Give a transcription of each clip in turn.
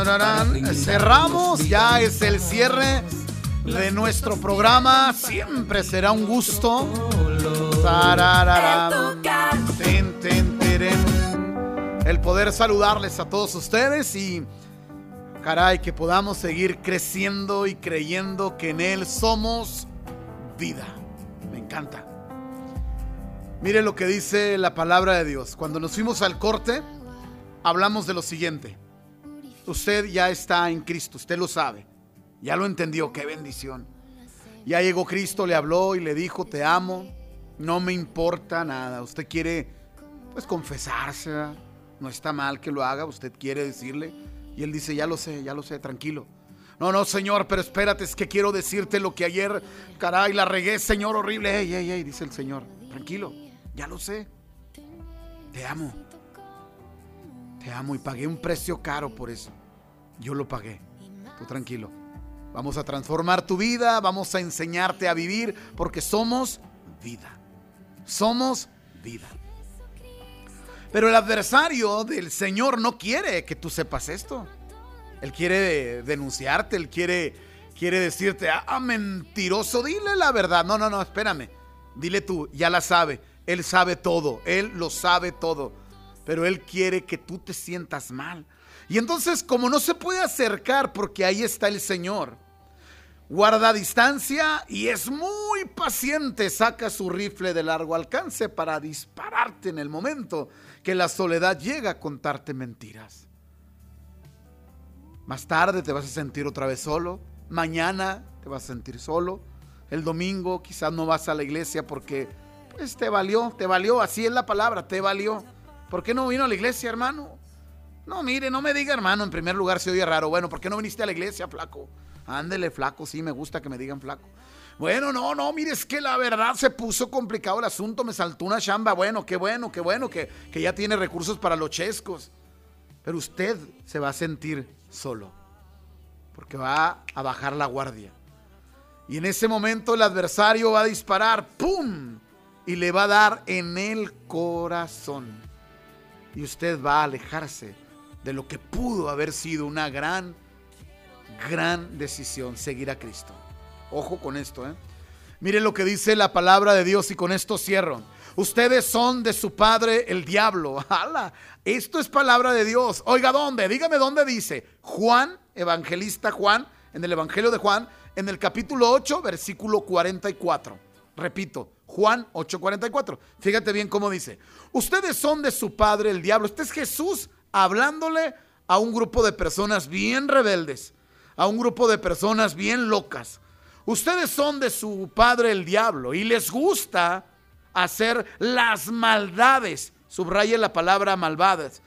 Cerramos, ya es el cierre de nuestro programa. Siempre será un gusto. El poder saludarles a todos ustedes y caray, que podamos seguir creciendo y creyendo que en Él somos vida. Me encanta. Mire lo que dice la palabra de Dios. Cuando nos fuimos al corte, hablamos de lo siguiente. Usted ya está en Cristo, usted lo sabe. Ya lo entendió, qué bendición. Ya llegó Cristo, le habló y le dijo, te amo, no me importa nada. Usted quiere, pues, confesarse, ¿verdad? No está mal que lo haga, usted quiere decirle. Y Él dice, ya lo sé, tranquilo. No, Señor, pero espérate, es que quiero decirte lo que ayer, caray, la regué, Señor, horrible. Ey, dice el Señor, tranquilo, ya lo sé. Te amo y pagué un precio caro por eso. Yo lo pagué, tú tranquilo. Vamos a transformar tu vida, vamos a enseñarte a vivir, porque somos vida. Somos vida. Pero el adversario del Señor no quiere que tú sepas esto. Él quiere denunciarte, Él quiere decirte, mentiroso, dile la verdad. No, espérame. Dile tú, ya la sabe. Él sabe todo, Él lo sabe todo. Pero Él quiere que tú te sientas mal. Y entonces, como no se puede acercar porque ahí está el Señor, guarda distancia y es muy paciente. Saca su rifle de largo alcance para dispararte en el momento que la soledad llega a contarte mentiras. Más tarde te vas a sentir otra vez solo. Mañana te vas a sentir solo. El domingo quizás no vas a la iglesia porque pues te valió. Así es la palabra, te valió. ¿Por qué no vino a la iglesia, hermano? No, mire, no me diga hermano, en primer lugar se oye raro. Bueno, ¿por qué no viniste a la iglesia, flaco? Ándele, flaco, sí, me gusta que me digan flaco. Bueno, no, mire, es que la verdad se puso complicado el asunto, me saltó una chamba. Bueno, qué bueno que ya tiene recursos para los chescos. Pero usted se va a sentir solo, porque va a bajar la guardia. Y en ese momento el adversario va a disparar, ¡pum! Y le va a dar en el corazón. Y usted va a alejarse de lo que pudo haber sido una gran decisión, seguir a Cristo. Ojo con esto, Mire lo que dice la palabra de Dios y con esto cierro. Ustedes son de su padre el diablo. ¡Hala! Esto es palabra de Dios. Oiga, ¿dónde? Dígame dónde dice. Juan, evangelista Juan, en el Evangelio de Juan, en el capítulo 8, versículo 44. Repito, Juan 8:44. Fíjate bien cómo dice. Ustedes son de su padre el diablo. Este es Jesús hablándole a un grupo de personas bien rebeldes, a un grupo de personas bien locas. Ustedes son de su padre el diablo y les gusta hacer las maldades. Subraye la palabra maldades.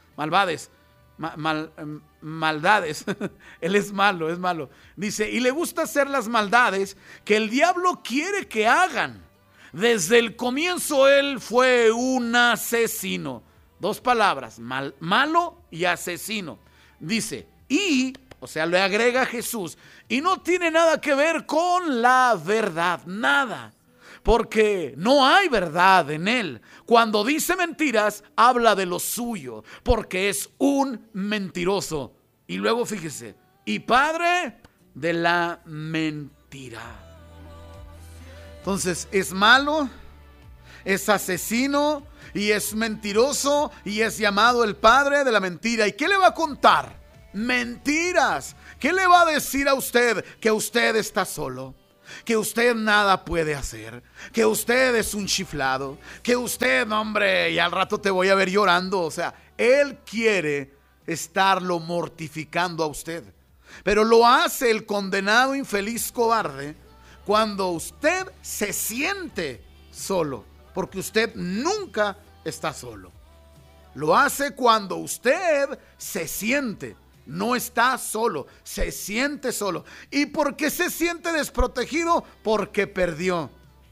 Él es malo. Dice, y le gusta hacer las maldades que el diablo quiere que hagan. Desde el comienzo él fue un asesino. Dos palabras, malo y asesino. Dice, o sea, le agrega Jesús, y no tiene nada que ver con la verdad, nada. Porque no hay verdad en él. Cuando dice mentiras, habla de lo suyo, porque es un mentiroso. Y luego fíjese, y padre de la mentira. Entonces, es malo, es asesino y es mentiroso y es llamado el padre de la mentira. ¿Y qué le va a contar? Mentiras. ¿Qué le va a decir a usted? Que usted está solo, que usted nada puede hacer, que usted es un chiflado, que usted, hombre, y al rato te voy a ver llorando. O sea, él quiere estarlo mortificando a usted, pero lo hace el condenado infeliz cobarde cuando usted se siente solo, porque usted nunca está solo. Lo hace cuando usted se siente, no está solo, se siente solo. ¿Y por qué se siente desprotegido? Porque perdió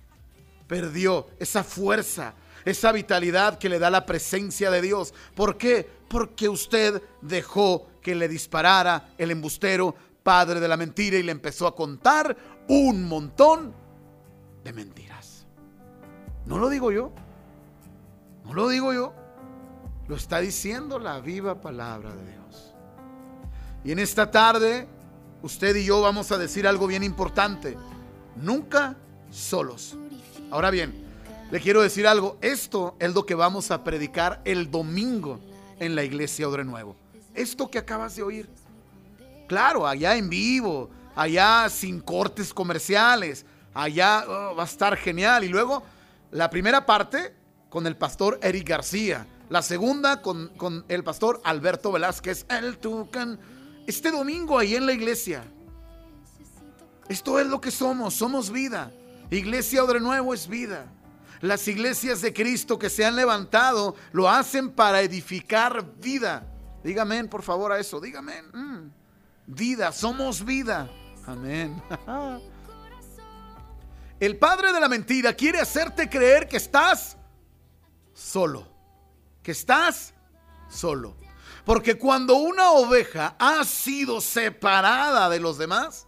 esa fuerza, esa vitalidad que le da la presencia de Dios. ¿Por qué? Porque usted dejó que le disparara el embustero, padre de la mentira, y le empezó a contar un montón de mentiras. No lo digo yo, lo está diciendo la viva palabra de Dios. Y en esta tarde, usted y yo vamos a decir algo bien importante. Nunca solos. Ahora bien, le quiero decir algo. Esto es lo que vamos a predicar el domingo en la iglesia Odre Nuevo. Esto que acabas de oír. Claro, allá en vivo, allá sin cortes comerciales, allá va a estar genial. Y luego la primera parte con el pastor Eric García, la segunda con el pastor Alberto Velázquez, el Tucán. Este domingo ahí en la iglesia. Esto es lo que somos vida. Iglesia Odre Nuevo es vida. Las iglesias de Cristo que se han levantado lo hacen para edificar vida. Dígame por favor a eso, dígame. Vida, somos vida. Amén. El padre de la mentira quiere hacerte creer que estás solo. Que estás solo. Porque cuando una oveja ha sido separada de los demás,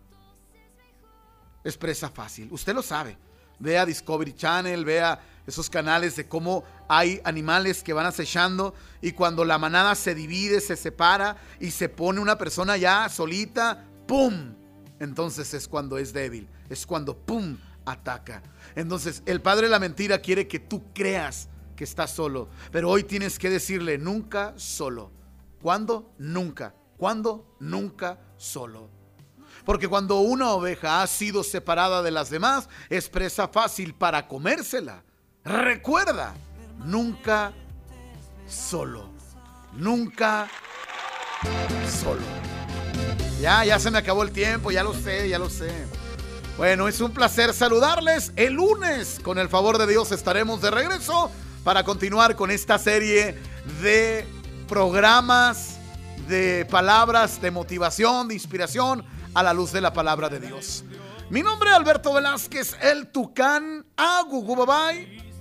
es presa fácil. Usted lo sabe. Vea Discovery Channel, vea esos canales de cómo hay animales que van acechando y cuando la manada se divide, se separa y se pone una persona ya solita, ¡pum! Entonces es cuando es débil, es cuando ¡pum! Ataca. Entonces el padre de la mentira quiere que tú creas que estás solo, pero hoy tienes que decirle nunca solo. ¿Cuándo? Nunca. ¿Cuándo? Nunca solo. Porque cuando una oveja ha sido separada de las demás, es presa fácil para comérsela. Recuerda, nunca solo. Nunca solo. Ya se me acabó el tiempo, ya lo sé. Bueno, es un placer saludarles. El lunes, con el favor de Dios, estaremos de regreso para continuar con esta serie de programas, de palabras de motivación, de inspiración, a la luz de la palabra de Dios. Mi nombre es Alberto Velázquez, el Tucán. Agugubabay.